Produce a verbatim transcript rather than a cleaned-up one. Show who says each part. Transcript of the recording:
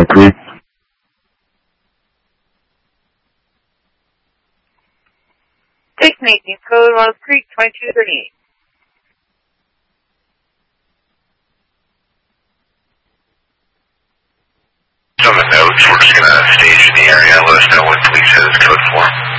Speaker 1: Walnut Creek.
Speaker 2: Take maintenance code Walnut Creek twenty-two thirty-eight.
Speaker 3: On the notes, we're just going to stage in the area and let us know what police has code for.